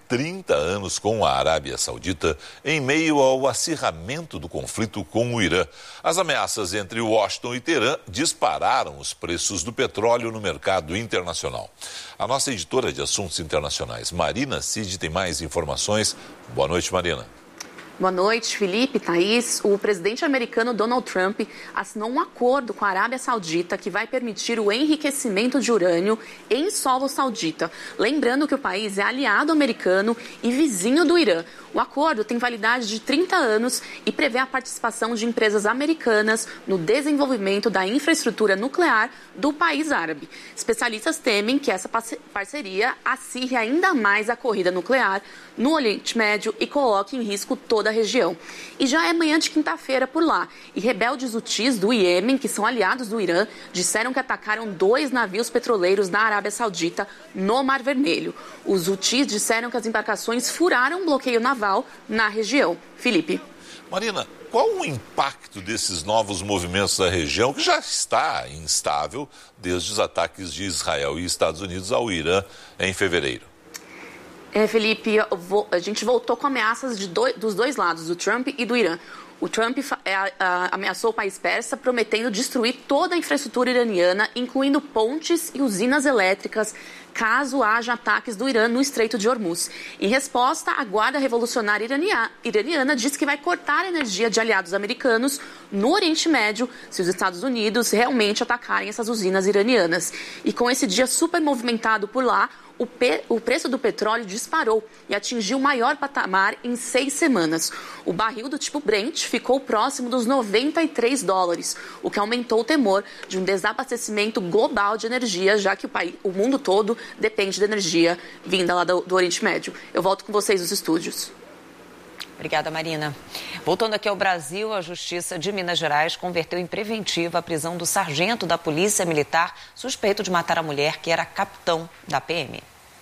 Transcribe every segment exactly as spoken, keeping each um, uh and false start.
trinta anos com a Arábia Saudita em meio ao acirramento do conflito com o Irã. As ameaças entre Washington e Teherã dispararam os preços do petróleo no mercado internacional. A nossa editora de assuntos internacionais, Marina Cid, tem mais informações. Boa noite, Marina. Boa noite, Felipe, Thaís. O presidente americano Donald Trump assinou um acordo com a Arábia Saudita que vai permitir o enriquecimento de urânio em solo saudita. Lembrando que o país é aliado americano e vizinho do Irã. O acordo tem validade de trinta anos e prevê a participação de empresas americanas no desenvolvimento da infraestrutura nuclear do país árabe. Especialistas temem que essa parceria acirre ainda mais a corrida nuclear no Oriente Médio e coloque em risco toda a região. E já é manhã de quinta-feira por lá. E rebeldes hutis do Iêmen, que são aliados do Irã, disseram que atacaram dois navios petroleiros na Arábia Saudita no Mar Vermelho. Os hutis disseram que as embarcações furaram um bloqueio naval na região. Felipe. Marina, qual o impacto desses novos movimentos da região, que já está instável desde os ataques de Israel e Estados Unidos ao Irã em fevereiro? É, Felipe, vou, a gente voltou com ameaças de dois, dos dois lados, do Trump e do Irã. O Trump é, a, ameaçou o país persa, prometendo destruir toda a infraestrutura iraniana, incluindo pontes e usinas elétricas, caso haja ataques do Irã no Estreito de Hormuz. Em resposta, a Guarda Revolucionária Iraniana, iraniana disse que vai cortar a energia de aliados americanos no Oriente Médio se os Estados Unidos realmente atacarem essas usinas iranianas. E com esse dia super movimentado por lá, O, pe... o preço do petróleo disparou e atingiu o maior patamar em seis semanas. O barril do tipo Brent ficou próximo dos noventa e três dólares, o que aumentou o temor de um desabastecimento global de energia, já que o, país... o mundo todo depende da energia vinda lá do, do Oriente Médio. Eu volto com vocês nos estúdios. Obrigada, Marina. Voltando aqui ao Brasil, a Justiça de Minas Gerais converteu em preventiva a prisão do sargento da Polícia Militar suspeito de matar a mulher que era capitão da P M.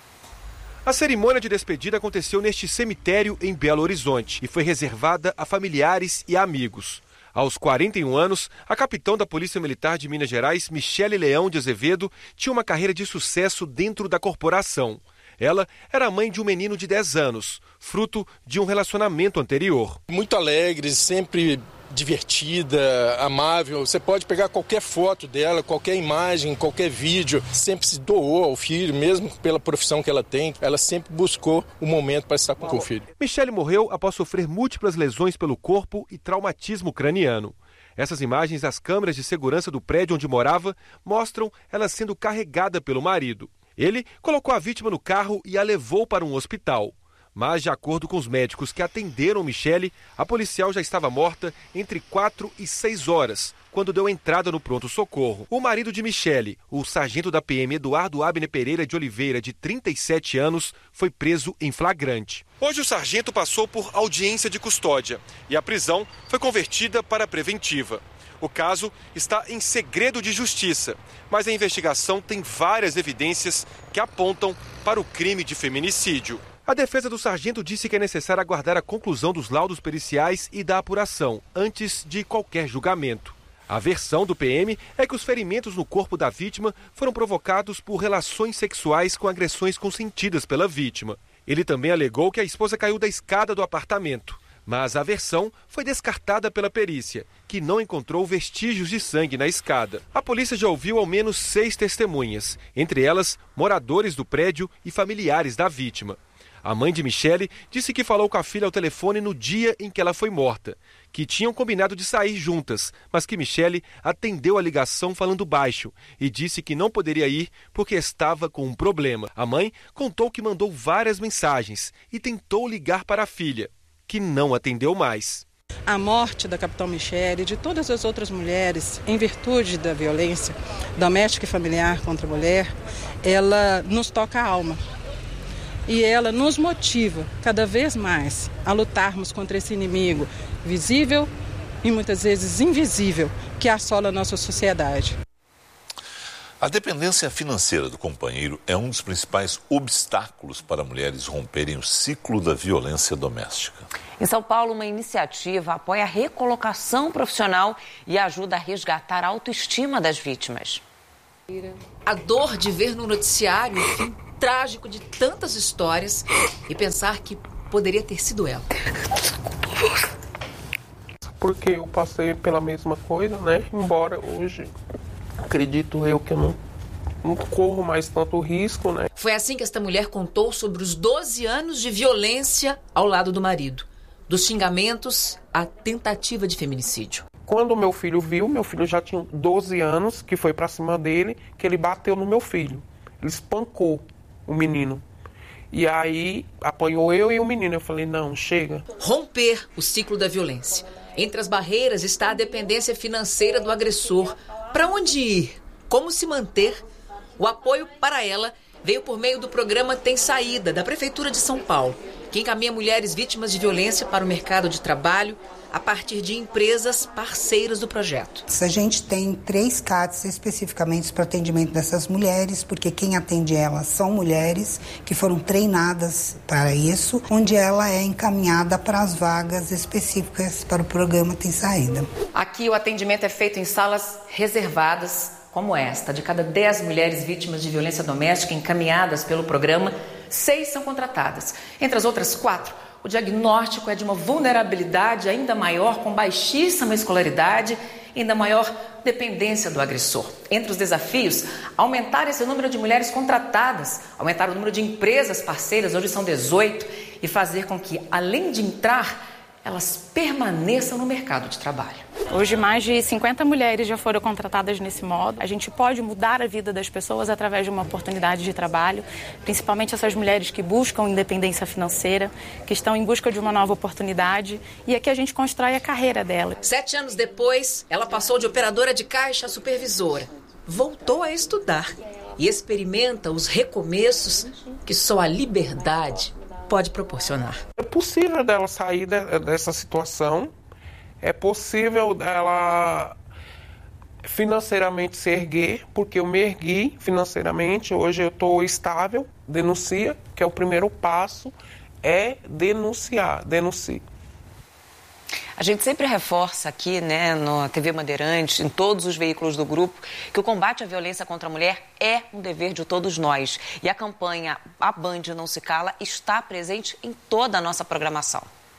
A cerimônia de despedida aconteceu neste cemitério em Belo Horizonte e foi reservada a familiares e amigos. Aos quarenta e um anos, a capitão da Polícia Militar de Minas Gerais, Michele Leão de Azevedo, tinha uma carreira de sucesso dentro da corporação. Ela era mãe de um menino de dez anos, fruto de um relacionamento anterior. Muito alegre, sempre divertida, amável. Você pode pegar qualquer foto dela, qualquer imagem, qualquer vídeo. Sempre se doou ao filho, mesmo pela profissão que ela tem. Ela sempre buscou o momento para estar com o filho. Michele morreu após sofrer múltiplas lesões pelo corpo e traumatismo craniano. Essas imagens das câmeras de segurança do prédio onde morava mostram ela sendo carregada pelo marido. Ele colocou a vítima no carro e a levou para um hospital. Mas, de acordo com os médicos que atenderam Michele, a policial já estava morta entre quatro e seis horas, quando deu entrada no pronto-socorro. O marido de Michele, o sargento da P M Eduardo Abner Pereira de Oliveira, de trinta e sete anos, foi preso em flagrante. Hoje o sargento passou por audiência de custódia e a prisão foi convertida para preventiva. O caso está em segredo de justiça, mas a investigação tem várias evidências que apontam para o crime de feminicídio. A defesa do sargento disse que é necessário aguardar a conclusão dos laudos periciais e da apuração, antes de qualquer julgamento. A versão do P M é que os ferimentos no corpo da vítima foram provocados por relações sexuais com agressões consentidas pela vítima. Ele também alegou que a esposa caiu da escada do apartamento. Mas a versão foi descartada pela perícia, que não encontrou vestígios de sangue na escada. A polícia já ouviu ao menos seis testemunhas, entre elas moradores do prédio e familiares da vítima. A mãe de Michele disse que falou com a filha ao telefone no dia em que ela foi morta, que tinham combinado de sair juntas, mas que Michele atendeu a ligação falando baixo e disse que não poderia ir porque estava com um problema. A mãe contou que mandou várias mensagens e tentou ligar para a filha, que não atendeu mais. A morte da capitão Michele e de todas as outras mulheres, em virtude da violência doméstica e familiar contra a mulher, ela nos toca a alma. E ela nos motiva cada vez mais a lutarmos contra esse inimigo visível e muitas vezes invisível que assola a nossa sociedade. A dependência financeira do companheiro é um dos principais obstáculos para mulheres romperem o ciclo da violência doméstica. Em São Paulo, uma iniciativa apoia a recolocação profissional e ajuda a resgatar a autoestima das vítimas. A dor de ver no noticiário o fim trágico de tantas histórias e pensar que poderia ter sido ela. Porque eu passei pela mesma coisa, né? Embora hoje, acredito eu que eu não, não corro mais tanto risco, né? Foi assim que esta mulher contou sobre os doze anos de violência ao lado do marido. Dos xingamentos à tentativa de feminicídio. Quando meu filho viu, meu filho já tinha doze anos, que foi pra cima dele, que ele bateu no meu filho. Ele espancou o menino. E aí apanhou eu e o menino. Eu falei, não, chega. Romper o ciclo da violência. Entre as barreiras está a dependência financeira do agressor. Para onde ir? Como se manter? O apoio para ela veio por meio do programa Tem Saída, da Prefeitura de São Paulo, que encaminha mulheres vítimas de violência para o mercado de trabalho a partir de empresas parceiras do projeto. A gente tem três C A Ts especificamente para atendimento dessas mulheres, porque quem atende elas são mulheres que foram treinadas para isso, onde ela é encaminhada para as vagas específicas para o programa Tem Saída. Aqui o atendimento é feito em salas reservadas, como esta. De cada dez mulheres vítimas de violência doméstica encaminhadas pelo programa, seis são contratadas. Entre as outras quatro, o diagnóstico é de uma vulnerabilidade ainda maior, com baixíssima escolaridade e ainda maior dependência do agressor. Entre os desafios, aumentar esse número de mulheres contratadas, aumentar o número de empresas parceiras, hoje são dezoito, e fazer com que, além de entrar, elas permaneçam no mercado de trabalho. Hoje, mais de cinquenta mulheres já foram contratadas nesse modo. A gente pode mudar a vida das pessoas através de uma oportunidade de trabalho, principalmente essas mulheres que buscam independência financeira, que estão em busca de uma nova oportunidade, e aqui a gente constrói a carreira dela. Sete anos depois, ela passou de operadora de caixa a supervisora. Voltou a estudar e experimenta os recomeços que só a liberdade pode proporcionar. É possível dela sair de, dessa situação, é possível dela financeiramente se erguer, porque eu me ergui financeiramente, hoje eu estou estável. Denuncia, que é o primeiro passo, é denunciar, denuncie. A gente sempre reforça aqui, né, na T V Bandeirantes, em todos os veículos do grupo, que o combate à violência contra a mulher é um dever de todos nós. E a campanha A Band Não Se Cala está presente em toda a nossa programação.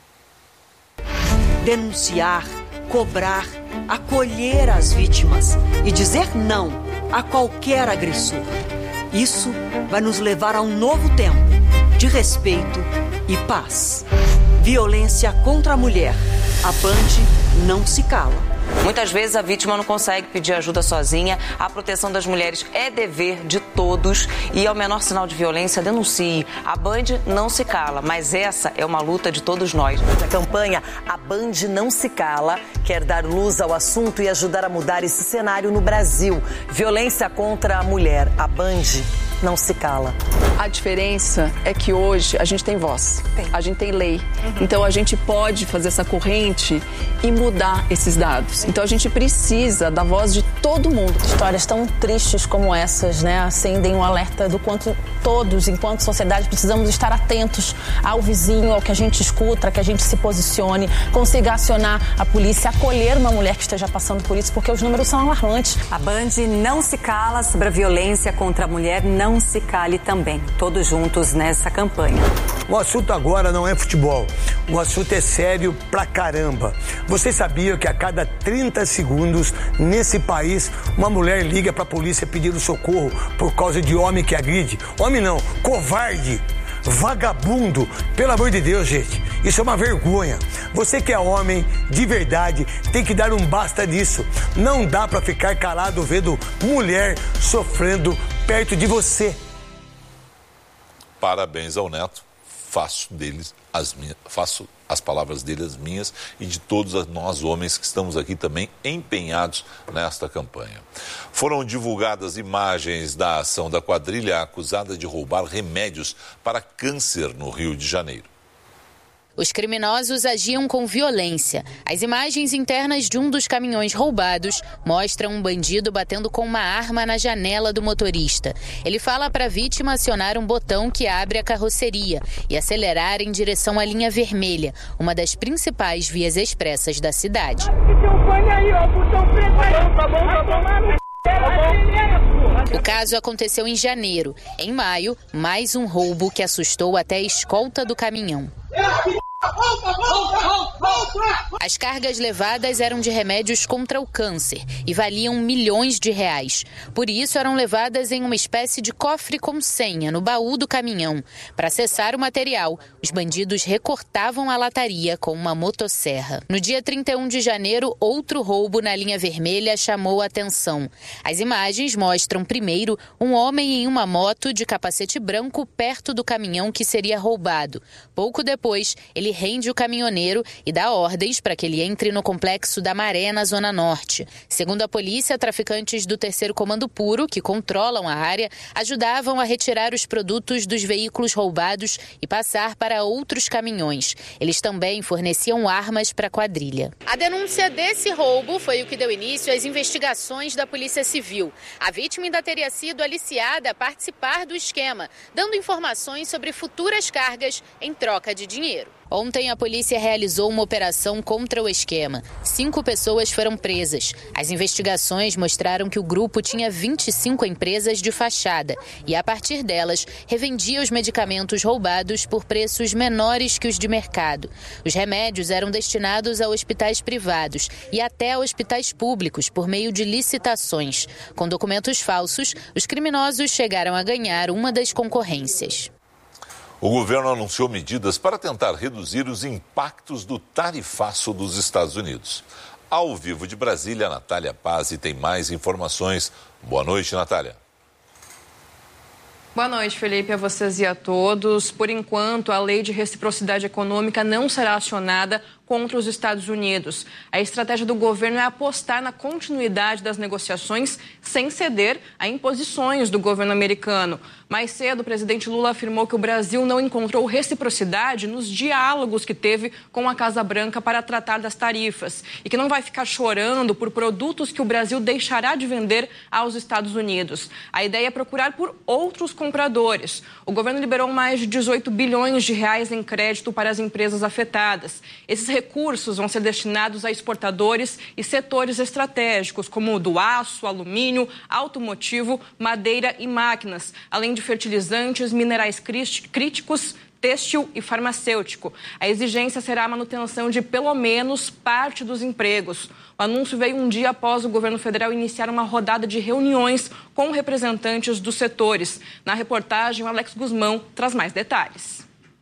Denunciar, cobrar, acolher as vítimas e dizer não a qualquer agressor. Isso vai nos levar a um novo tempo de respeito e paz. Violência contra a mulher. A Band não se cala. Muitas vezes a vítima não consegue pedir ajuda sozinha. A proteção das mulheres é dever de todos e ao menor sinal de violência, denuncie. A Band não se cala, mas essa é uma luta de todos nós. A campanha A Band Não Se Cala quer dar luz ao assunto e ajudar a mudar esse cenário no Brasil. Violência contra a mulher. A Band não se cala. A diferença é que hoje a gente tem voz, tem. A gente tem lei. Uhum. Então a gente pode fazer essa corrente e mudar esses dados. Então a gente precisa da voz de todo mundo. Histórias tão tristes como essas, né, acendem um alerta do quanto todos, enquanto sociedade, precisamos estar atentos ao vizinho, ao que a gente escuta, que a gente se posicione, consiga acionar a polícia, acolher uma mulher que esteja passando por isso, porque os números são alarmantes. A Band não se cala sobre a violência contra a mulher, não se cale também. Todos juntos nessa campanha. O assunto agora não é futebol. O assunto é sério pra caramba. Vocês sabiam que a cada trinta segundos, nesse país, uma mulher liga pra polícia pedindo socorro por causa de homem que agride? Homem não, covarde, vagabundo. Pelo amor de Deus, gente, isso é uma vergonha. Você que é homem de verdade tem que dar um basta nisso. Não dá pra ficar calado vendo mulher sofrendo perto de você. Parabéns ao Neto. Faço deles as minhas, faço as palavras dele as minhas e de todos nós homens que estamos aqui também empenhados nesta campanha. Foram divulgadas imagens da ação da quadrilha acusada de roubar remédios para câncer no Rio de Janeiro. Os criminosos agiam com violência. As imagens internas de um dos caminhões roubados mostram um bandido batendo com uma arma na janela do motorista. Ele fala para a vítima acionar um botão que abre a carroceria e acelerar em direção à linha vermelha, uma das principais vias expressas da cidade. Tá bom, tá bom, tá bom. O caso aconteceu em janeiro. Em maio, mais um roubo que assustou até a escolta do caminhão. As cargas levadas eram de remédios contra o câncer e valiam milhões de reais. Por isso, eram levadas em uma espécie de cofre com senha no baú do caminhão. Para acessar o material, os bandidos recortavam a lataria com uma motosserra. No dia trinta e um de janeiro, outro roubo na linha vermelha chamou a atenção. As imagens mostram, primeiro, um homem em uma moto de capacete branco perto do caminhão que seria roubado. Pouco depois, ele rende o caminhoneiro e dá ordens para que ele entre no complexo da Maré, na Zona Norte. Segundo a polícia, traficantes do terceiro Comando Puro, que controlam a área, ajudavam a retirar os produtos dos veículos roubados e passar para outros caminhões. Eles também forneciam armas para a quadrilha. A denúncia desse roubo foi o que deu início às investigações da Polícia Civil. A vítima ainda teria sido aliciada a participar do esquema, dando informações sobre futuras cargas em troca de dinheiro. Ontem, a polícia realizou uma operação contra o esquema. Cinco pessoas foram presas. As investigações mostraram que o grupo tinha vinte e cinco empresas de fachada e, a partir delas, revendia os medicamentos roubados por preços menores que os de mercado. Os remédios eram destinados a hospitais privados e até a hospitais públicos por meio de licitações. Com documentos falsos, os criminosos chegaram a ganhar uma das concorrências. O governo anunciou medidas para tentar reduzir os impactos do tarifaço dos Estados Unidos. Ao vivo de Brasília, Natália Pazzi tem mais informações. Boa noite, Natália. Boa noite, Felipe, a vocês e a todos. Por enquanto, a lei de reciprocidade econômica não será acionada contra os Estados Unidos. A estratégia do governo é apostar na continuidade das negociações sem ceder a imposições do governo americano. Mais cedo, o presidente Lula afirmou que o Brasil não encontrou reciprocidade nos diálogos que teve com a Casa Branca para tratar das tarifas e que não vai ficar chorando por produtos que o Brasil deixará de vender aos Estados Unidos. A ideia é procurar por outros compradores. O governo liberou mais de dezoito bilhões de reais em crédito para as empresas afetadas. Esses recursos vão ser destinados a exportadores e setores estratégicos, como o do aço, alumínio, automotivo, madeira e máquinas, além de fertilizantes, minerais críticos, têxtil e farmacêutico. A exigência será a manutenção de pelo menos parte dos empregos. O anúncio veio um dia após o governo federal iniciar uma rodada de reuniões com representantes dos setores. Na reportagem, o Alex Guzmão traz mais detalhes.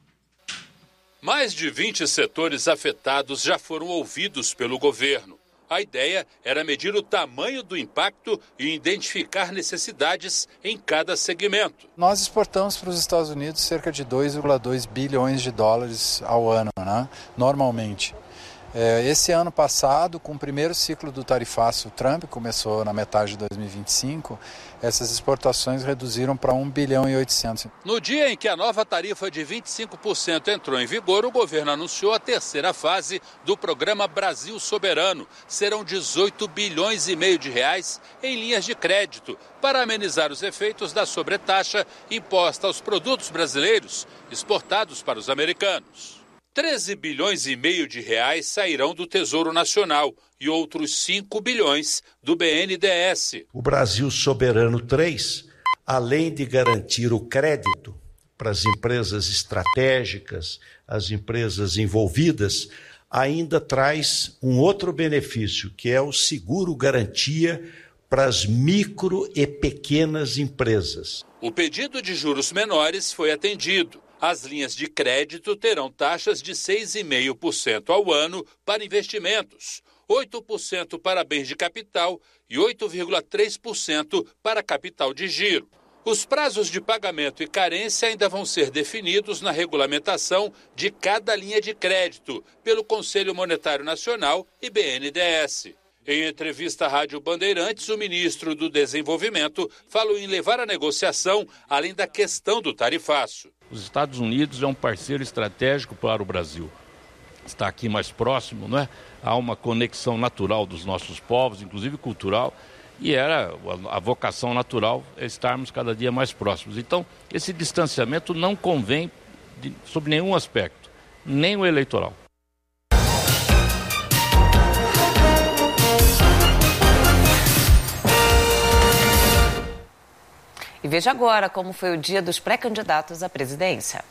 Mais de vinte setores afetados já foram ouvidos pelo governo. A ideia era medir o tamanho do impacto e identificar necessidades em cada segmento. Nós exportamos para os Estados Unidos cerca de dois vírgula dois bilhões de dólares ao ano, né? Normalmente. Esse ano passado, com o primeiro ciclo do tarifaço Trump, começou na metade de dois mil e vinte e cinco, essas exportações reduziram para um bilhão e oitocentos. No dia em que a nova tarifa de vinte e cinco por cento entrou em vigor, o governo anunciou a terceira fase do programa Brasil Soberano. Serão dezoito bilhões e meio de reais em linhas de crédito para amenizar os efeitos da sobretaxa imposta aos produtos brasileiros exportados para os americanos. treze bilhões e meio de reais sairão do Tesouro Nacional e outros cinco bilhões do B N D E S. O Brasil Soberano três, além de garantir o crédito para as empresas estratégicas, as empresas envolvidas, ainda traz um outro benefício, que é o seguro garantia para as micro e pequenas empresas. O pedido de juros menores foi atendido. As linhas de crédito terão taxas de seis vírgula cinco por cento ao ano para investimentos, oito por cento para bens de capital e oito vírgula três por cento para capital de giro. Os prazos de pagamento e carência ainda vão ser definidos na regulamentação de cada linha de crédito pelo Conselho Monetário Nacional e B N D E S. Em entrevista à Rádio Bandeirantes, o ministro do Desenvolvimento falou em levar a negociação além da questão do tarifaço. Os Estados Unidos é um parceiro estratégico para o Brasil. Está aqui mais próximo, não é? Há uma conexão natural dos nossos povos, inclusive cultural, e era a vocação natural é estarmos cada dia mais próximos. Então, esse distanciamento não convém de, sob nenhum aspecto, nem o eleitoral. E veja agora como foi o dia dos pré-candidatos à presidência.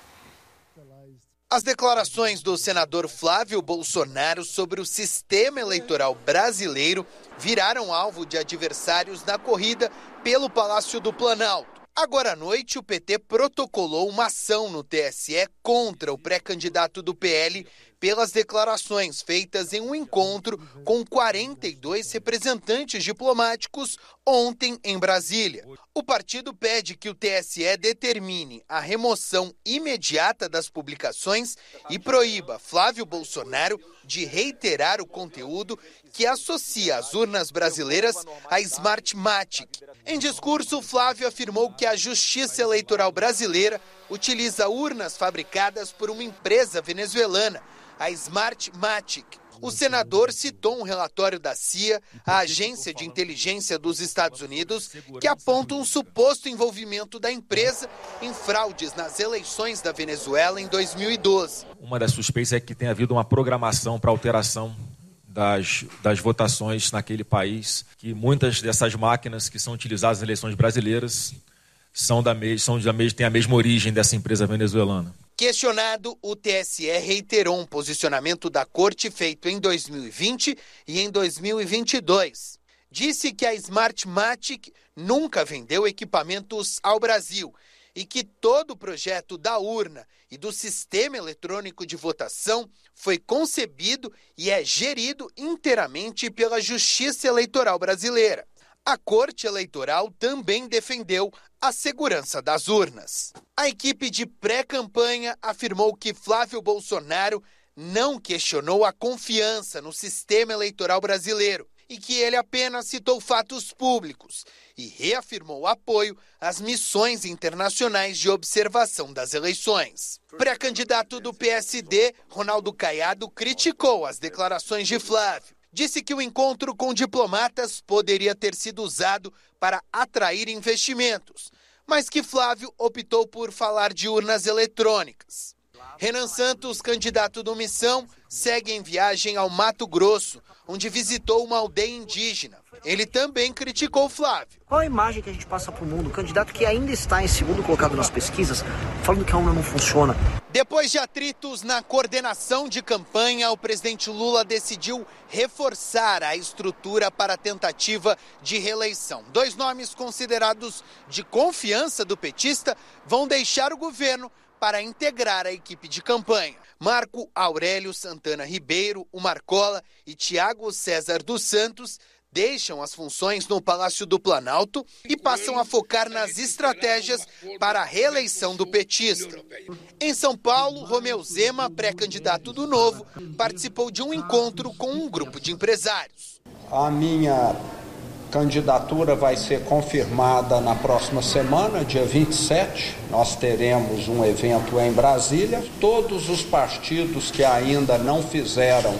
As declarações do senador Flávio Bolsonaro sobre o sistema eleitoral brasileiro viraram alvo de adversários na corrida pelo Palácio do Planalto. Agora à noite, o P T protocolou uma ação no T S E contra o pré-candidato do P L pelas declarações feitas em um encontro com quarenta e dois representantes diplomáticos ontem em Brasília. O partido pede que o T S E determine a remoção imediata das publicações e proíba Flávio Bolsonaro de reiterar o conteúdo que associa as urnas brasileiras à Smartmatic. Em discurso, Flávio afirmou que a Justiça Eleitoral brasileira utiliza urnas fabricadas por uma empresa venezuelana, a Smartmatic. O senador citou um relatório da C I A, a Agência de Inteligência dos Estados Unidos, que aponta um suposto envolvimento da empresa em fraudes nas eleições da Venezuela em dois mil e doze. Uma das suspeitas é que tenha havido uma programação para alteração das, das votações naquele país, que muitas dessas máquinas que são utilizadas nas eleições brasileiras são da, são da, têm a mesma origem dessa empresa venezuelana. Questionado, o T S E reiterou um posicionamento da Corte feito em dois mil e vinte e em dois mil e vinte e dois. Disse que a Smartmatic nunca vendeu equipamentos ao Brasil e que todo o projeto da urna e do sistema eletrônico de votação foi concebido e é gerido inteiramente pela Justiça Eleitoral brasileira. A Corte Eleitoral também defendeu a segurança das urnas. A equipe de pré-campanha afirmou que Flávio Bolsonaro não questionou a confiança no sistema eleitoral brasileiro e que ele apenas citou fatos públicos e reafirmou apoio às missões internacionais de observação das eleições. Pré-candidato do P S D, Ronaldo Caiado, criticou as declarações de Flávio. Disse que o encontro com diplomatas poderia ter sido usado para atrair investimentos, mas que Flávio optou por falar de urnas eletrônicas. Renan Santos, candidato do Missão, segue em viagem ao Mato Grosso, onde visitou uma aldeia indígena. Ele também criticou Flávio. Qual a imagem que a gente passa para o mundo? O candidato que ainda está em segundo colocado nas pesquisas, falando que a urna não funciona. Depois de atritos na coordenação de campanha, o presidente Lula decidiu reforçar a estrutura para a tentativa de reeleição. Dois nomes considerados de confiança do petista vão deixar o governo para integrar a equipe de campanha. Marco Aurélio Santana Ribeiro, o Marcola e Tiago César dos Santos deixam as funções no Palácio do Planalto e passam a focar nas estratégias para a reeleição do petista. Em São Paulo, Romeu Zema, pré-candidato do Novo, participou de um encontro com um grupo de empresários. A minha candidatura vai ser confirmada na próxima semana, dia vinte e sete. Nós teremos um evento em Brasília. Todos os partidos que ainda não fizeram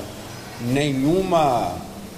nenhuma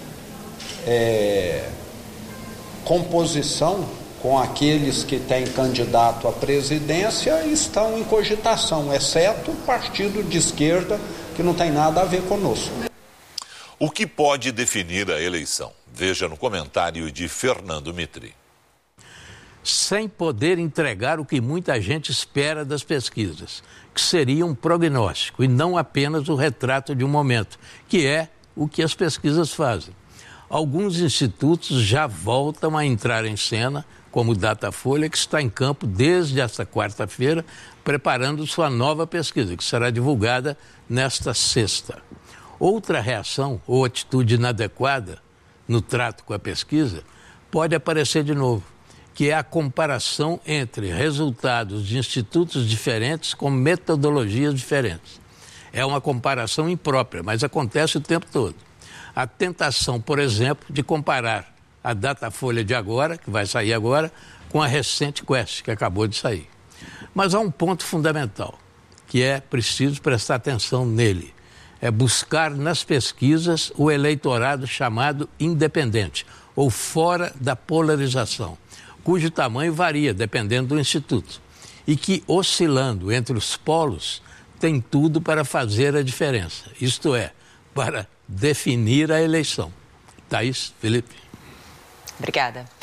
é, composição com aqueles que têm candidato à presidência estão em cogitação, exceto o partido de esquerda, que não tem nada a ver conosco. O que pode definir a eleição? Veja no comentário de Fernando Mitri. Sem poder entregar o que muita gente espera das pesquisas, que seria um prognóstico e não apenas o retrato de um momento, que é o que as pesquisas fazem. Alguns institutos já voltam a entrar em cena, como o Datafolha, que está em campo desde esta quarta-feira, preparando sua nova pesquisa, que será divulgada nesta sexta. Outra reação ou atitude inadequada no trato com a pesquisa pode aparecer de novo, que é a comparação entre resultados de institutos diferentes com metodologias diferentes. É uma comparação imprópria, mas acontece o tempo todo. A tentação, por exemplo, de comparar a Datafolha de agora, que vai sair agora, com a recente Quest, que acabou de sair. Mas há um ponto fundamental, que é preciso prestar atenção nele. É buscar nas pesquisas o eleitorado chamado independente, ou fora da polarização, cujo tamanho varia dependendo do instituto, e que, oscilando entre os polos, tem tudo para fazer a diferença, isto é, para definir a eleição. Thaís, Felipe. Obrigada.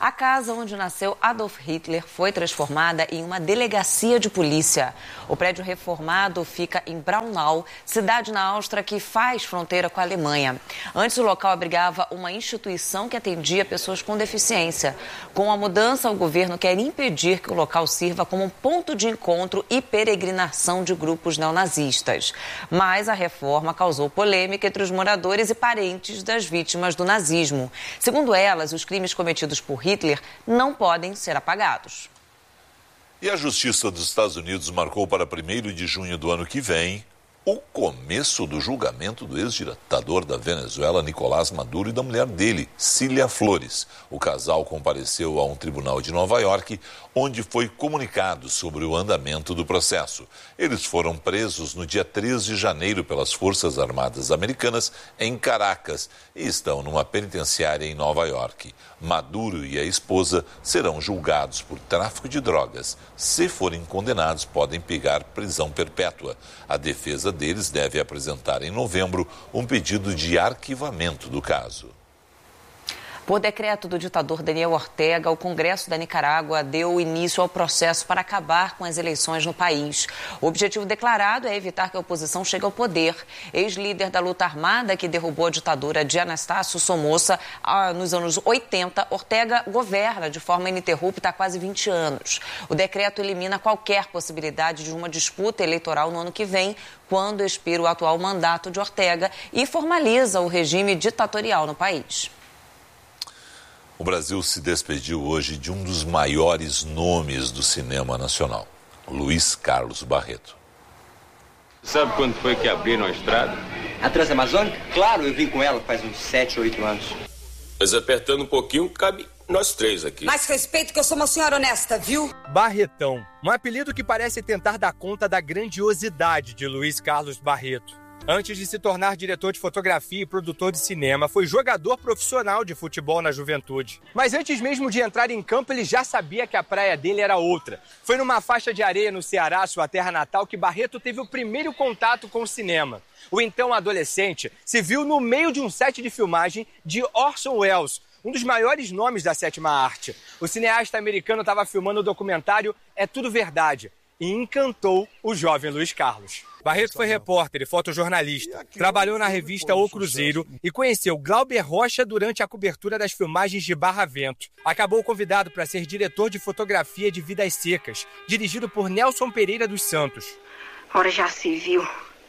A casa onde nasceu Adolf Hitler foi transformada em uma delegacia de polícia. O prédio reformado fica em Braunau, cidade na Áustria que faz fronteira com a Alemanha. Antes, o local abrigava uma instituição que atendia pessoas com deficiência. Com a mudança, o governo quer impedir que o local sirva como um ponto de encontro e peregrinação de grupos neonazistas. Mas a reforma causou polêmica entre os moradores e parentes das vítimas do nazismo. Segundo elas, os crimes cometidos por Hitler Hitler não podem ser apagados. E a Justiça dos Estados Unidos marcou para primeiro de junho do ano que vem o começo do julgamento do ex-ditador da Venezuela, Nicolás Maduro, e da mulher dele, Cília Flores. O casal compareceu a um tribunal de Nova York, onde foi comunicado sobre o andamento do processo. Eles foram presos no dia três de janeiro pelas Forças Armadas Americanas em Caracas e estão numa penitenciária em Nova York. Maduro e a esposa serão julgados por tráfico de drogas. Se forem condenados, podem pegar prisão perpétua. A defesa deles deve apresentar em novembro um pedido de arquivamento do caso. Por decreto do ditador Daniel Ortega, o Congresso da Nicarágua deu início ao processo para acabar com as eleições no país. O objetivo declarado é evitar que a oposição chegue ao poder. Ex-líder da luta armada que derrubou a ditadura de Anastácio Somoza nos anos oitenta, Ortega governa de forma ininterrupta há quase vinte anos. O decreto elimina qualquer possibilidade de uma disputa eleitoral no ano que vem, quando expira o atual mandato de Ortega, e formaliza o regime ditatorial no país. O Brasil se despediu hoje de um dos maiores nomes do cinema nacional, Luiz Carlos Barreto. Sabe quando foi que abriram a estrada? A Transamazônica? Claro, eu vim com ela faz uns sete, oito anos. Mas apertando um pouquinho, cabe nós três aqui. Mais respeito que eu sou uma senhora honesta, viu? Barretão, um apelido que parece tentar dar conta da grandiosidade de Luiz Carlos Barreto. Antes de se tornar diretor de fotografia e produtor de cinema, foi jogador profissional de futebol na juventude. Mas antes mesmo de entrar em campo, ele já sabia que a praia dele era outra. Foi numa faixa de areia no Ceará, sua terra natal, que Barreto teve o primeiro contato com o cinema. O então adolescente se viu no meio de um set de filmagem de Orson Welles, um dos maiores nomes da sétima arte. O cineasta americano estava filmando o documentário É Tudo Verdade e encantou o jovem Luiz Carlos. Barreto foi repórter e fotojornalista, trabalhou na revista O Cruzeiro e conheceu Glauber Rocha durante a cobertura das filmagens de Barra Vento. Acabou convidado para ser diretor de fotografia de Vidas Secas, dirigido por Nelson Pereira dos Santos. Ora já se viu.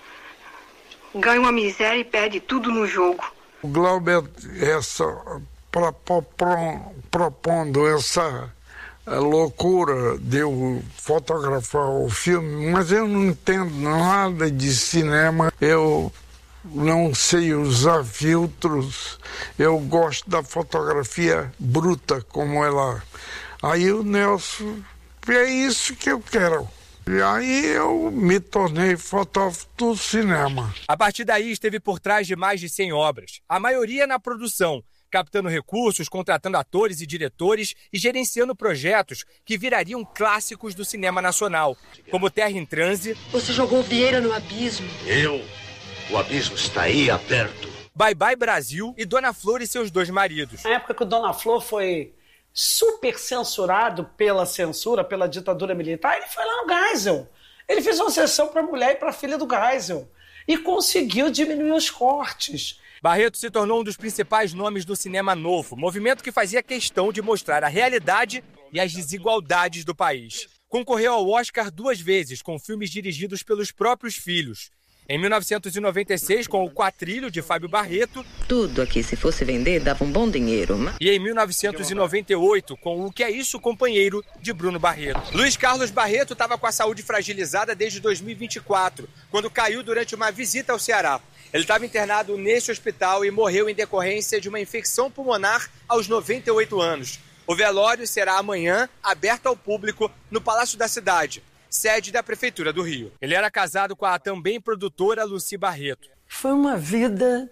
Ganha uma miséria e perde tudo no jogo. O Glauber, essa, pra, pra, pra, propondo essa a loucura de eu fotografar o filme, mas eu não entendo nada de cinema, eu não sei usar filtros, eu gosto da fotografia bruta como ela. Aí o Nelson, é isso que eu quero. E aí eu me tornei fotógrafo do cinema. A partir daí esteve por trás de mais de cem obras, a maioria na produção, captando recursos, contratando atores e diretores e gerenciando projetos que virariam clássicos do cinema nacional, como Terra em Transe. Você jogou Vieira no abismo. Eu? O abismo está aí, aberto. Bye Bye Brasil e Dona Flor e seus dois maridos. Na época que o Dona Flor foi super censurado pela censura, pela ditadura militar, ele foi lá no Geisel. Ele fez uma sessão para a mulher e para a filha do Geisel e conseguiu diminuir os cortes. Barreto se tornou um dos principais nomes do cinema novo, movimento que fazia questão de mostrar a realidade e as desigualdades do país. Concorreu ao Oscar duas vezes com filmes dirigidos pelos próprios filhos. Em mil novecentos e noventa e seis, com o Quatrilho, de Fábio Barreto. Tudo aqui, se fosse vender, dava um bom dinheiro. Mas... E em mil novecentos e noventa e oito, com O Que É Isso, Companheiro, de Bruno Barreto. Luiz Carlos Barreto estava com a saúde fragilizada desde dois mil e vinte e quatro, quando caiu durante uma visita ao Ceará. Ele estava internado nesse hospital e morreu em decorrência de uma infecção pulmonar aos noventa e oito anos. O velório será amanhã, aberto ao público, no Palácio da Cidade, sede da Prefeitura do Rio. Ele era casado com a também produtora Lucy Barreto. Foi uma vida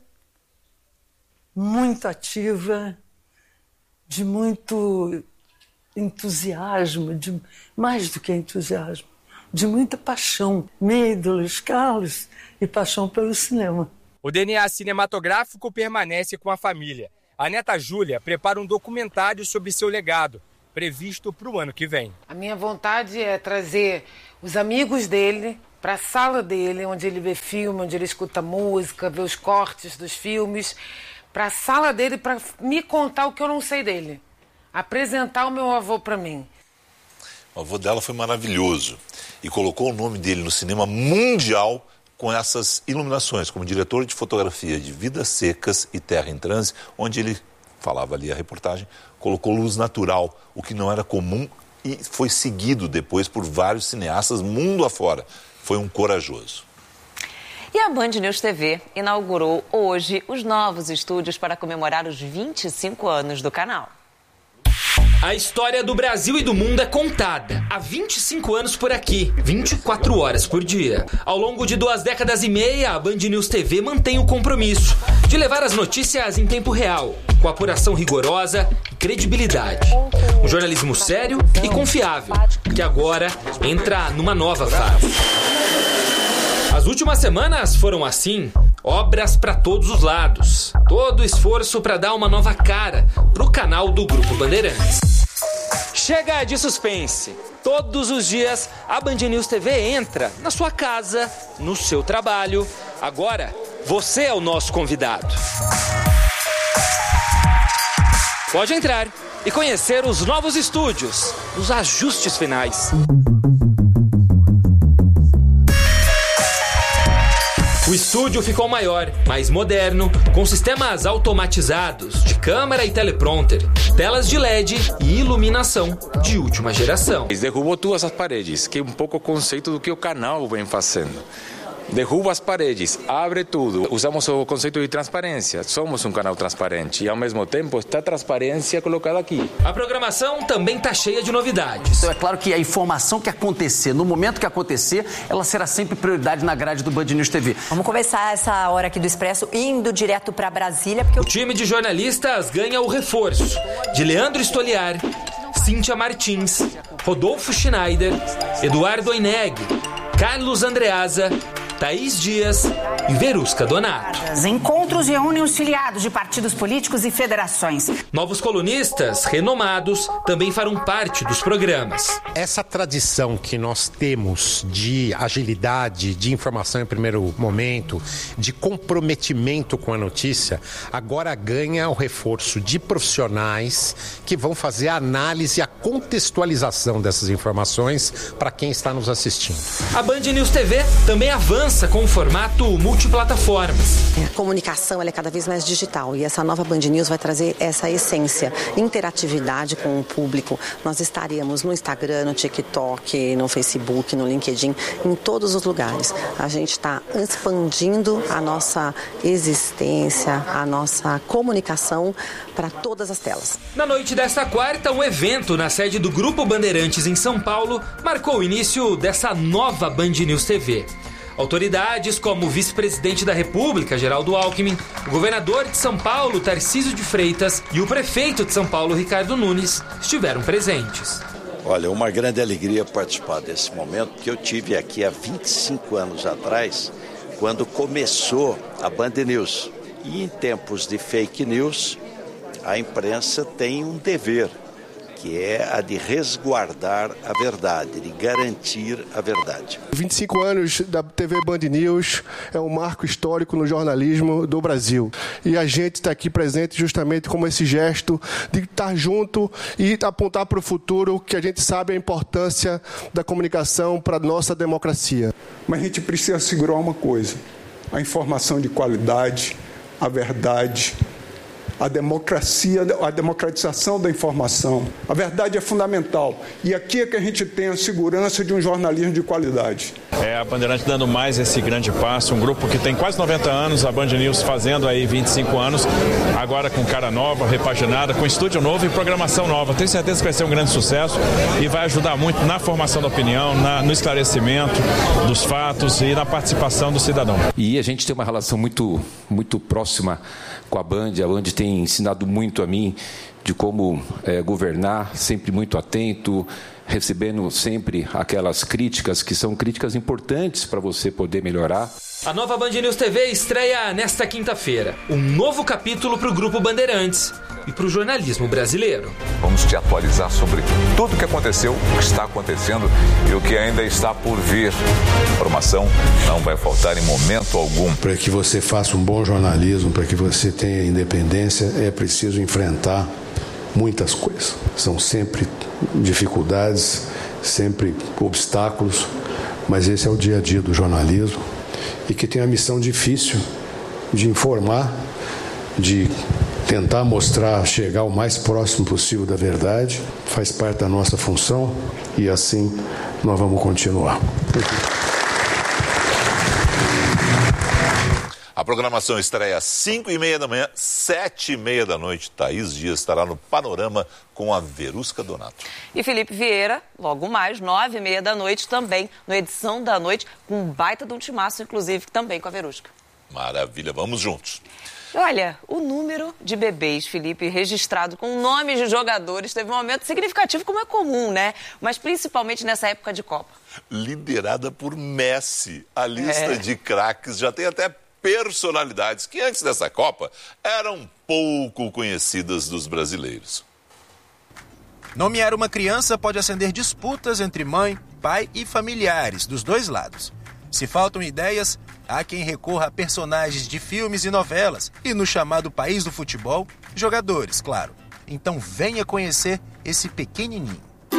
muito ativa, de muito entusiasmo, de mais do que entusiasmo, de muita paixão. Meio do Luiz Carlos e paixão pelo cinema. O D N A cinematográfico permanece com a família. A neta Júlia prepara um documentário sobre seu legado, previsto para o ano que vem. A minha vontade é trazer os amigos dele para a sala dele, onde ele vê filme, onde ele escuta música, vê os cortes dos filmes, para a sala dele para me contar o que eu não sei dele. Apresentar o meu avô para mim. O avô dela foi maravilhoso e colocou o nome dele no cinema mundial com essas iluminações, como diretor de fotografia de Vidas Secas e Terra em Transe, onde ele, falava ali a reportagem, colocou luz natural, o que não era comum e foi seguido depois por vários cineastas mundo afora. Foi um corajoso. E a Band News T V inaugurou hoje os novos estúdios para comemorar os vinte e cinco anos do canal. A história do Brasil e do mundo é contada há vinte e cinco anos por aqui, vinte e quatro horas por dia. Ao longo de duas décadas e meia, a Band News T V mantém o compromisso de levar as notícias em tempo real, com apuração rigorosa e credibilidade. Um jornalismo sério e confiável, que agora entra numa nova fase. As últimas semanas foram assim, obras para todos os lados. Todo esforço para dar uma nova cara pro canal do Grupo Bandeirantes. Chega de suspense. Todos os dias a Band News T V entra na sua casa, no seu trabalho. Agora, você é o nosso convidado. Pode entrar e conhecer os novos estúdios, os ajustes finais. O estúdio ficou maior, mais moderno, com sistemas automatizados de câmera e teleprompter, telas de L E D e iluminação de última geração. Derrubou todas as paredes, que é um pouco o conceito do que o canal vem fazendo. Derruba as paredes, abre tudo. Usamos o conceito de transparência. Somos um canal transparente e, ao mesmo tempo, está a transparência colocada aqui. A programação também está cheia de novidades. Então, é claro que a informação que acontecer, no momento que acontecer, ela será sempre prioridade na grade do Band News T V. Vamos começar essa hora aqui do Expresso indo direto para Brasília. Porque eu... O time de jornalistas ganha o reforço de Leandro Stoliar, Cíntia Martins, Rodolfo Schneider, Eduardo Oineg, Carlos Andreasa, Thaís Dias e Verusca Donato. Encontros reúnem os filiados de partidos políticos e federações. Novos colunistas renomados também farão parte dos programas. Essa tradição que nós temos de agilidade, de informação em primeiro momento, de comprometimento com a notícia, agora ganha o reforço de profissionais que vão fazer a análise e a contextualização dessas informações para quem está nos assistindo. A Band News T V também avança com o formato multiplataformas. A comunicação ela é cada vez mais digital e essa nova Band News vai trazer essa essência, interatividade com o público. Nós estaremos no Instagram, no TikTok, no Facebook, no LinkedIn, em todos os lugares. A gente está expandindo a nossa existência, a nossa comunicação para todas as telas. Na noite desta quarta, um evento na sede do Grupo Bandeirantes em São Paulo marcou o início dessa nova Band News T V. Autoridades como o vice-presidente da República, Geraldo Alckmin, o governador de São Paulo, Tarcísio de Freitas, e o prefeito de São Paulo, Ricardo Nunes, estiveram presentes. Olha, uma grande alegria participar desse momento, porque eu tive aqui há vinte e cinco anos atrás, quando começou a Band News. E em tempos de fake news, a imprensa tem um dever, que é a de resguardar a verdade, de garantir a verdade. vinte e cinco anos da T V Band News é um marco histórico no jornalismo do Brasil. E a gente está aqui presente justamente como esse gesto de estar junto e apontar para o futuro, que a gente sabe a importância da comunicação para a nossa democracia. Mas a gente precisa segurar uma coisa, a informação de qualidade, a verdade, a democracia, a democratização da informação. A verdade é fundamental. E aqui é que a gente tem a segurança de um jornalismo de qualidade. É a Bandeirantes dando mais esse grande passo, um grupo que tem quase noventa anos, a Band News fazendo aí vinte e cinco anos, agora com cara nova, repaginada, com estúdio novo e programação nova. Tenho certeza que vai ser um grande sucesso e vai ajudar muito na formação da opinião, na, no esclarecimento dos fatos e na participação do cidadão. E a gente tem uma relação muito, muito próxima com a Band. A Band tem ensinado muito a mim de como é, governar, sempre muito atento, recebendo sempre aquelas críticas que são críticas importantes para você poder melhorar. A nova Band News T V estreia nesta quinta-feira. Um novo capítulo para o Grupo Bandeirantes e para o jornalismo brasileiro. Vamos te atualizar sobre tudo o que aconteceu, o que está acontecendo e o que ainda está por vir. Informação não vai faltar em momento algum. Para que você faça um bom jornalismo, para que você tenha independência, é preciso enfrentar muitas coisas. São sempre dificuldades, sempre obstáculos, mas esse é o dia a dia do jornalismo e que tem a missão difícil de informar, de tentar mostrar, chegar o mais próximo possível da verdade, faz parte da nossa função e assim nós vamos continuar. A programação estreia às cinco e meia da manhã, sete e meia da noite. Thaís Dias estará no Panorama com a Verusca Donato. E Felipe Vieira, logo mais, nove e meia da noite, também no Edição da Noite, com um baita de um timaço, inclusive, também com a Verusca. Maravilha, vamos juntos. Olha, o número de bebês, Felipe, registrado com nomes de jogadores teve um aumento significativo, como é comum, né? Mas principalmente nessa época de Copa. Liderada por Messi, a lista É. de craques já tem até personalidades que antes dessa Copa eram pouco conhecidas dos brasileiros. Nomear uma criança pode acender disputas entre mãe, pai e familiares dos dois lados. Se faltam ideias, há quem recorra a personagens de filmes e novelas e, no chamado país do futebol, jogadores, claro. Então venha conhecer esse pequenininho.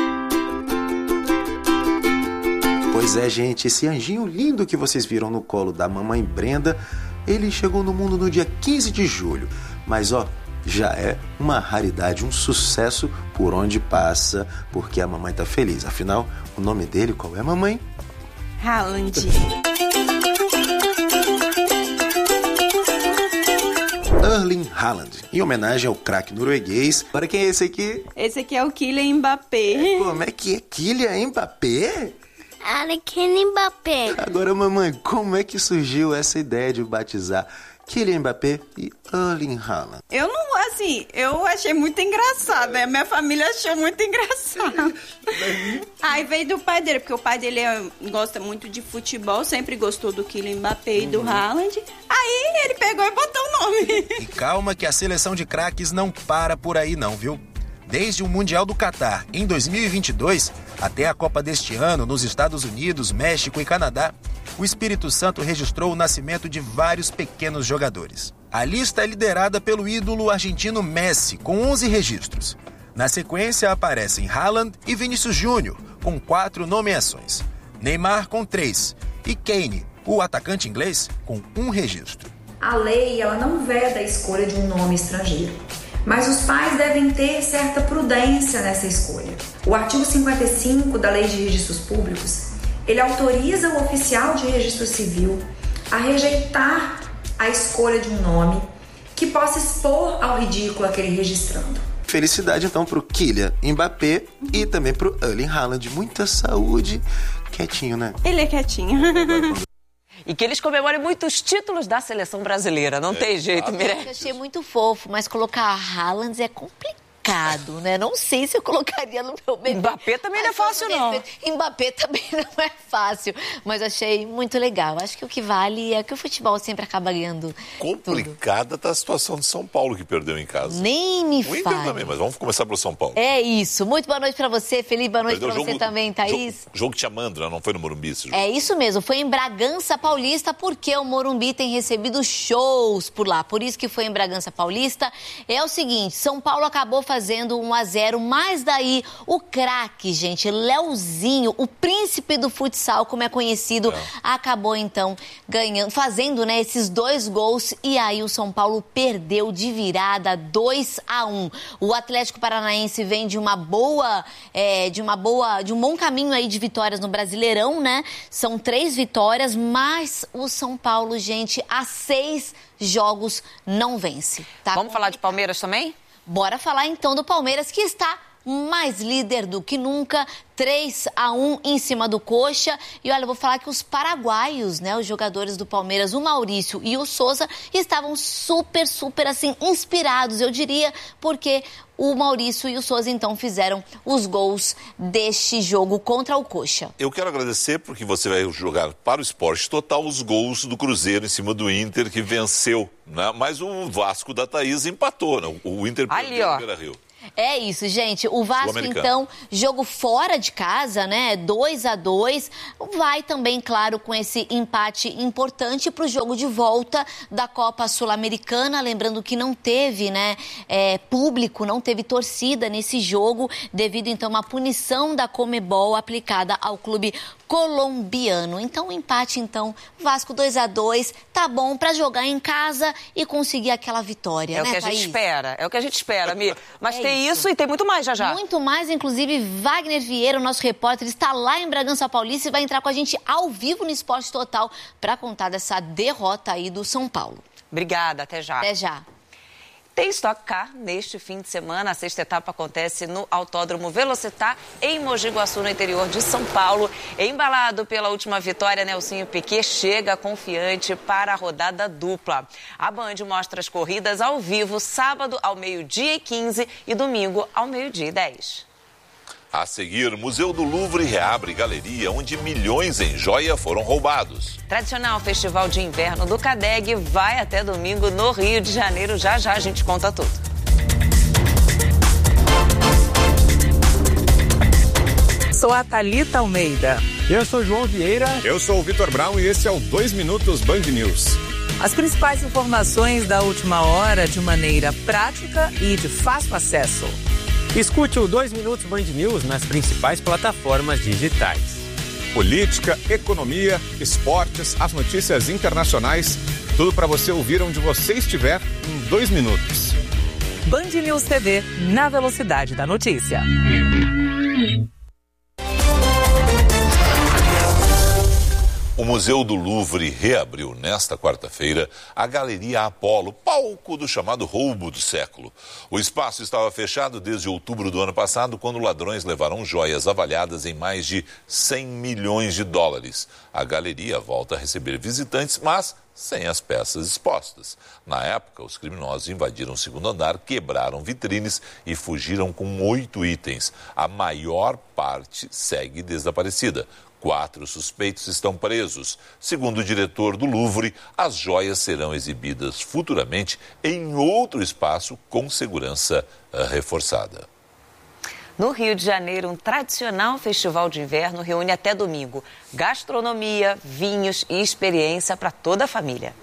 Pois é, gente, esse anjinho lindo que vocês viram no colo da mamãe Brenda, ele chegou no mundo no dia quinze de julho. Mas, ó, já é uma raridade, um sucesso por onde passa, porque a mamãe tá feliz. Afinal, o nome dele, qual é, mamãe? Haaland. Erling Haaland, em homenagem ao craque norueguês. Agora quem é esse aqui? Esse aqui é o Kylian Mbappé. Como é que é Kylian Mbappé? Kylian Mbappé. Agora, mamãe, como é que surgiu essa ideia de batizar Kylian Mbappé e Erling Haaland? Eu não, assim, eu achei muito engraçado, né? Minha família achou muito engraçado. Aí veio do pai dele, porque o pai dele é, gosta muito de futebol, sempre gostou do Kylian Mbappé e do Haaland. Aí ele pegou e botou o nome. E calma que a seleção de craques não para por aí não, viu? Desde o Mundial do Catar, em dois mil e vinte e dois, até a Copa deste ano, nos Estados Unidos, México e Canadá, o Espírito Santo registrou o nascimento de vários pequenos jogadores. A lista é liderada pelo ídolo argentino Messi, com onze registros. Na sequência aparecem Haaland e Vinícius Júnior, com quatro nomeações. Neymar, com três. E Kane, o atacante inglês, com um registro. A lei, ela não veda a escolha de um nome estrangeiro. Mas os pais devem ter certa prudência nessa escolha. O artigo cinquenta e cinco da Lei de Registros Públicos, ele autoriza o oficial de registro civil a rejeitar a escolha de um nome que possa expor ao ridículo aquele registrando. Felicidade então pro Kylian Mbappé e também pro Erling Haaland. Muita saúde. Quietinho, né? Ele é quietinho. E que eles comemorem muitos títulos da seleção brasileira. Não é, tem jeito, ah, Mirella. Eu achei muito fofo, mas colocar Haaland é complicado, né? Não sei se eu colocaria no meu bebê. Mbappé também não é fácil, não. Mbappé também não é fácil, mas achei muito legal. Acho que o que vale é que o futebol sempre acaba ganhando. Complicada tudo. Tá a situação de São Paulo, que perdeu em casa. Nem me fale. O Inter também, mas vamos começar pelo São Paulo. É isso. Muito boa noite pra você, Felipe. Boa noite perdeu pra jogo, você também, Thaís. Jogo, jogo te amando, né? Não foi no Morumbi esse jogo. É isso mesmo. Foi em Bragança Paulista, porque o Morumbi tem recebido shows por lá. Por isso que foi em Bragança Paulista. É o seguinte, São Paulo acabou fazendo um a zero, mas daí o craque, gente, Leozinho, o príncipe do futsal, como é conhecido, é. acabou então ganhando, fazendo, né, esses dois gols e aí o São Paulo perdeu de virada dois a um. O Atlético Paranaense vem de uma boa, é, de uma boa, de um bom caminho aí de vitórias no Brasileirão, né? São três vitórias, mas o São Paulo, gente, há seis jogos não vence. Tá? Vamos falar de Palmeiras também? Bora falar então do Palmeiras, que está mais líder do que nunca, três a um em cima do Coxa. E olha, eu vou falar que os paraguaios, né, os jogadores do Palmeiras, o Maurício e o Souza, estavam super, super, assim, inspirados, eu diria, porque o Maurício e o Souza, então, fizeram os gols deste jogo contra o Coxa. Eu quero agradecer porque você vai jogar para o Esporte Total os gols do Cruzeiro em cima do Inter, que venceu, né? Mas o Vasco da Thaís empatou, né? O Inter perdeu no Beira-Rio. É isso, gente. O Vasco, então, jogo fora de casa, né? dois a dois. Vai também, claro, com esse empate importante para o jogo de volta da Copa Sul-Americana. Lembrando que não teve, né, é, público, não teve torcida nesse jogo, devido, então, a uma punição da Conmebol aplicada ao clube colombiano. Então, o empate, então, Vasco dois a dois, tá bom para jogar em casa e conseguir aquela vitória, É né, o que a Thaís? gente espera, é o que a gente espera, Mi. Mas É tem isso. isso e tem muito mais já já. Muito mais, inclusive, Wagner Vieira, o nosso repórter, está lá em Bragança Paulista e vai entrar com a gente ao vivo no Esporte Total para contar dessa derrota aí do São Paulo. Obrigada, até já. Até já. Tem Stock Car neste fim de semana. A sexta etapa acontece no Autódromo Velocitar, em Mogi Guaçu, no interior de São Paulo. Embalado pela última vitória, Nelsinho Piquet chega confiante para a rodada dupla. A Band mostra as corridas ao vivo, sábado ao meio-dia e quinze e domingo ao meio-dia e dez. A seguir, Museu do Louvre reabre galeria onde milhões em joia foram roubados. Tradicional Festival de Inverno do Cadeg vai até domingo no Rio de Janeiro. Já já a gente conta tudo. Sou a Thalita Almeida. Eu sou João Vieira. Eu sou o Vitor Brown e esse é o dois Minutos Band News. As principais informações da última hora de maneira prática e de fácil acesso. Escute o dois Minutos Band News nas principais plataformas digitais. Política, economia, esportes, as notícias internacionais, tudo para você ouvir onde você estiver em dois minutos. Band News T V, na velocidade da notícia. O Museu do Louvre reabriu nesta quarta-feira a Galeria Apolo, palco do chamado roubo do século. O espaço estava fechado desde outubro do ano passado, quando ladrões levaram joias avaliadas em mais de cem milhões de dólares. A galeria volta a receber visitantes, mas sem as peças expostas. Na época, os criminosos invadiram o segundo andar, quebraram vitrines e fugiram com oito itens. A maior parte segue desaparecida. Quatro suspeitos estão presos. Segundo o diretor do Louvre, as joias serão exibidas futuramente em outro espaço com segurança reforçada. No Rio de Janeiro, um tradicional festival de inverno reúne até domingo gastronomia, vinhos e experiência para toda a família.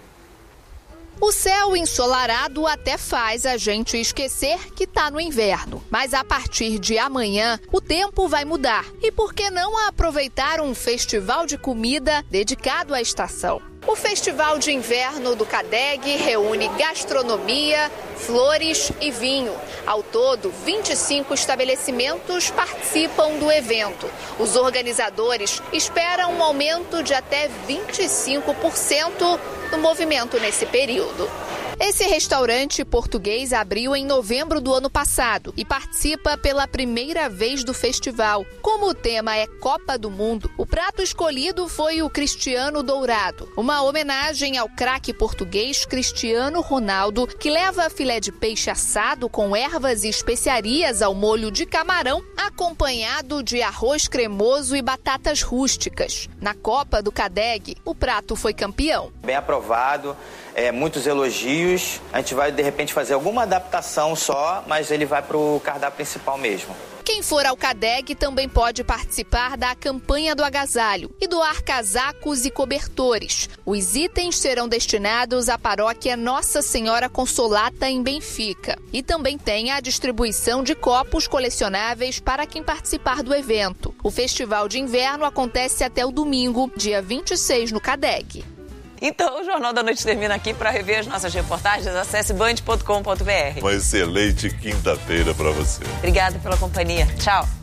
O céu ensolarado até faz a gente esquecer que está no inverno. Mas a partir de amanhã, o tempo vai mudar. E por que não aproveitar um festival de comida dedicado à estação? O Festival de Inverno do Cadeg reúne gastronomia, flores e vinho. Ao todo, vinte e cinco estabelecimentos participam do evento. Os organizadores esperam um aumento de até vinte e cinco por cento no movimento nesse período. Esse restaurante português abriu em novembro do ano passado e participa pela primeira vez do festival. Como o tema é Copa do Mundo, o prato escolhido foi o Cristiano Dourado, uma homenagem ao craque português Cristiano Ronaldo, que leva filé de peixe assado com ervas e especiarias ao molho de camarão, acompanhado de arroz cremoso e batatas rústicas. Na Copa do Cadeg, o prato foi campeão. Bem aprovado. É, muitos elogios, a gente vai de repente fazer alguma adaptação só, mas ele vai para o cardápio principal mesmo. Quem for ao Cadeg também pode participar da campanha do agasalho e doar casacos e cobertores. Os itens serão destinados à paróquia Nossa Senhora Consolata em Benfica. E também tem a distribuição de copos colecionáveis para quem participar do evento. O Festival de Inverno acontece até o domingo, dia vinte e seis, no Cadeg. Então, o Jornal da Noite termina aqui. Para rever as nossas reportagens, acesse band ponto com ponto br. Uma excelente quinta-feira para você. Obrigada pela companhia. Tchau.